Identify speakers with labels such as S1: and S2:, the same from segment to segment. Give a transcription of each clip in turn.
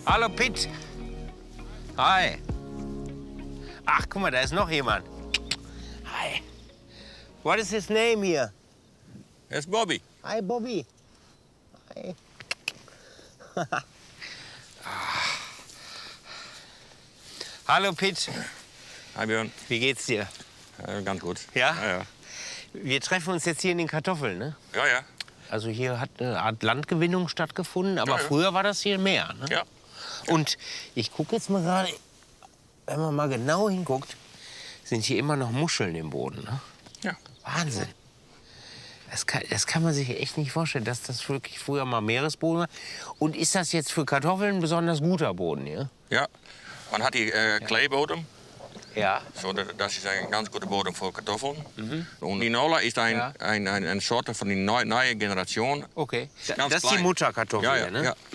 S1: Hallo, Pitt. Hi. Ach, guck mal, da ist noch jemand. Hi. What is his name here?
S2: It's Bobby.
S1: Hi, Bobby. Hi. Hallo, Pitt.
S2: Hi, Björn.
S1: Wie geht's dir?
S2: Ganz gut.
S1: Ja?
S2: Ja, ja.
S1: Wir treffen uns jetzt hier in den Kartoffeln, ne?
S2: Ja, ja.
S1: Also hier hat eine Art Landgewinnung stattgefunden, aber
S2: Ja, ja.
S1: früher war das hier mehr, ne?
S2: Ja.
S1: Und ich gucke jetzt mal gerade, wenn man mal genau hinguckt, sind hier immer noch Muscheln im Boden, ne?
S2: Ja.
S1: Wahnsinn. Das kann man sich echt nicht vorstellen, dass das wirklich früher mal Meeresboden war. Und ist das jetzt für Kartoffeln ein besonders guter Boden hier?
S2: Ja. Man hat die Kleebodem.
S1: Ja.
S2: So, das ist ein ganz guter Boden für Kartoffeln. Und die Nola ist eine Sorte von der neuen Generation.
S1: Okay.
S2: Ganz
S1: Das ist die
S2: klein.
S1: Mutterkartoffel
S2: Ja,
S1: hier,
S2: ja,
S1: ne?
S2: ja.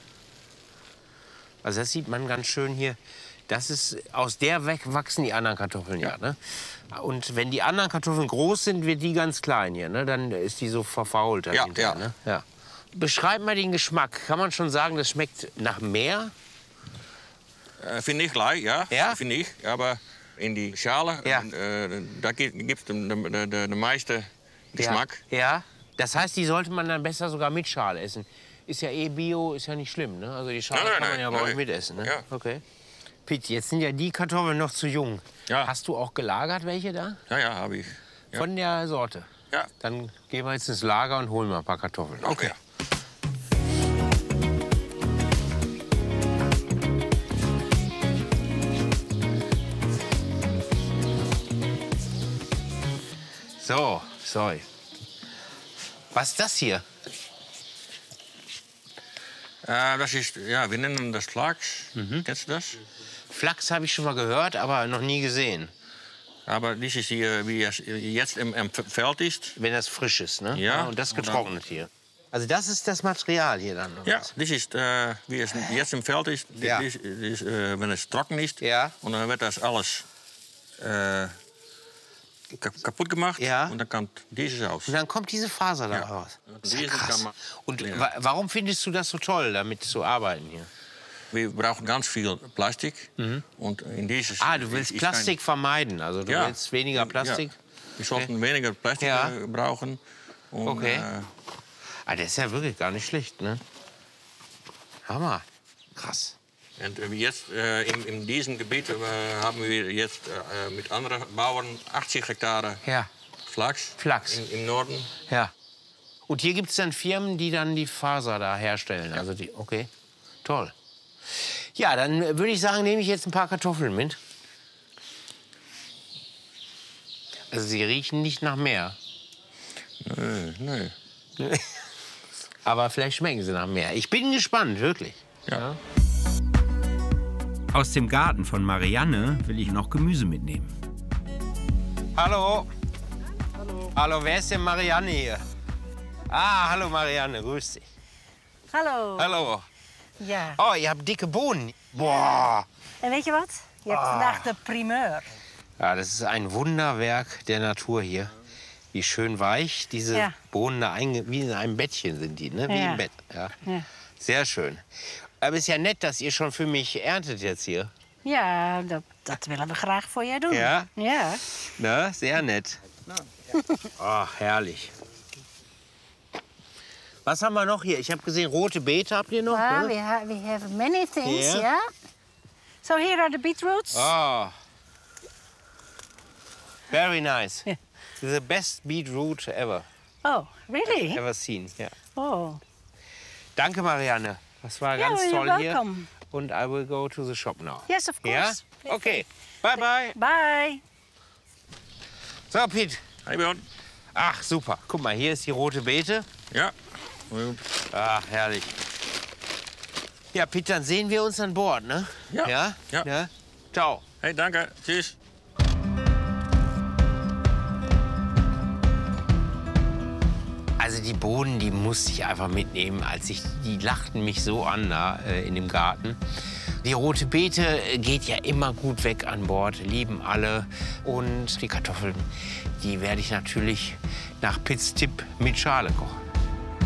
S1: Also das sieht man ganz schön hier. Das ist, aus der weg wachsen die anderen Kartoffeln, ja. Ne? Und wenn die anderen Kartoffeln groß sind, wird die ganz klein hier, ne? Dann ist die so verfault.
S2: Ja,
S1: hinterher,
S2: ja.
S1: Ne? Ja. Beschreib mal den Geschmack. Kann man schon sagen, das schmeckt nach Meer?
S2: Finde ich gleich, ja.
S1: Ja?
S2: Finde ich. Aber in die Schale,
S1: Ja.
S2: da gibt es den meisten Geschmack.
S1: Ja. Ja. Das heißt, die sollte man dann besser sogar mit Schale essen. Ist ja eh Bio, ist ja nicht schlimm, ne? Also die Schale
S2: Nein,
S1: kann man ja bei
S2: nein.
S1: euch mitessen, ne?
S2: Ja.
S1: Okay. Pitt, jetzt sind ja die Kartoffeln noch zu jung.
S2: Ja.
S1: Hast du auch gelagert welche da?
S2: Ja, ja, habe ich. Ja.
S1: Von der Sorte?
S2: Ja.
S1: Dann gehen wir jetzt ins Lager und holen mal ein paar Kartoffeln.
S2: Okay.
S1: So, sorry. Was ist das hier?
S2: Das ist, ja, wir nennen das Flachs. Kennst du das?
S1: Flachs habe ich schon mal gehört, aber noch nie gesehen.
S2: Aber das ist hier, wie es jetzt im Feld ist.
S1: Wenn das frisch ist, ne?
S2: Ja.
S1: Und das getrocknet hier. Also das ist das Material hier dann? oder
S2: Ja,
S1: was?
S2: das ist, wie es jetzt im Feld ist,
S1: Ja.
S2: wenn es trocken ist.
S1: Ja.
S2: Und dann wird das alles kaputt gemacht.
S1: Ja.
S2: Und dann kommt dieses raus.
S1: Und dann kommt diese Faser da
S2: Ja.
S1: raus.
S2: Und
S1: Das ist ja
S2: diese
S1: krass.
S2: kann man
S1: Und
S2: lernen.
S1: warum findest du das so toll, damit zu arbeiten hier?
S2: Wir brauchen ganz viel Plastik. Und in dieses
S1: Du willst Plastik vermeiden. Also du
S2: Ja.
S1: willst weniger Plastik?
S2: Ja. Wir sollten weniger Plastik
S1: Ja.
S2: brauchen. Und,
S1: Okay. Das ist ja wirklich gar nicht schlecht, ne? Hammer. Krass.
S2: Und jetzt in diesem Gebiet haben wir jetzt mit anderen Bauern 80 Hektar
S1: Ja.
S2: Flachs,
S1: Flachs.
S2: Im Norden.
S1: Ja. Und hier gibt es dann Firmen, die dann die Faser da herstellen. Also die, okay, toll. Ja, dann würde ich sagen, nehme ich jetzt ein paar Kartoffeln mit. Also sie riechen nicht nach Meer.
S2: Nö.
S1: Aber vielleicht schmecken sie nach Meer. Ich bin gespannt, wirklich.
S2: Ja.
S3: Aus dem Garten von Marianne will ich noch Gemüse mitnehmen.
S1: Hallo. Hallo. Hallo, wer ist denn Marianne hier? Hallo Marianne, grüß dich.
S4: Hallo.
S1: Hallo.
S4: Ja.
S1: Oh, ihr habt dicke Bohnen. Boah.
S4: En weet je wat? Je hebt vandaag de primeur.
S1: Ja, das ist ein Wunderwerk der Natur hier. Wie schön weich diese
S4: Ja.
S1: Bohnen da wie in einem Bettchen sind die, ne? Wie
S4: Ja.
S1: im Bett. Ja.
S4: Ja.
S1: Sehr schön. Aber es ist ja nett, dass ihr schon für mich erntet jetzt hier.
S4: Ja, dat willen we graag voor je doen.
S1: Ja?
S4: Ja.
S1: Ne? Sehr nett. Ach, herrlich. Was haben wir noch hier? Ich habe gesehen, rote Beete habt ihr noch.
S4: Ah,
S1: ne?
S4: we have many things,
S1: Ja.
S4: ja. So here are the beetroots.
S1: Oh. Very nice.
S4: Ja.
S1: The best beetroot ever
S4: Really?
S1: seen. Ja.
S4: Oh.
S1: Danke, Marianne. Das war ganz
S4: you're
S1: toll
S4: welcome.
S1: hier. Und I will go to the shop now.
S4: Yes, of
S1: Ja?
S4: course.
S1: Okay. Bye, bye.
S4: Bye.
S1: So, Piet.
S2: Hey Björn.
S1: Ach, super. Guck mal, hier ist die rote Beete.
S2: Ja.
S1: Ach, herrlich. Ja, Piet, dann sehen wir uns an Bord, ne?
S2: Ja.
S1: Ja?
S2: Ja.
S1: Ciao.
S2: Hey, danke. Tschüss.
S1: Also die Bohnen, die musste ich einfach mitnehmen, die lachten mich so an da in dem Garten. Die rote Beete geht ja immer gut weg an Bord, lieben alle. Und die Kartoffeln, die werde ich natürlich nach Pitts Tipp mit Schale kochen.